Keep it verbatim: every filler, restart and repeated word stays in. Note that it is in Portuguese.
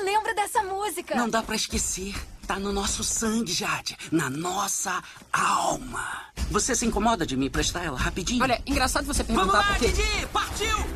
lembro dessa música. Não dá pra esquecer. Tá no nosso sangue, Jade. Na nossa alma. Você se incomoda de me emprestar ela rapidinho? Olha, engraçado você Vamos perguntar lá, porque... Didi! Partiu!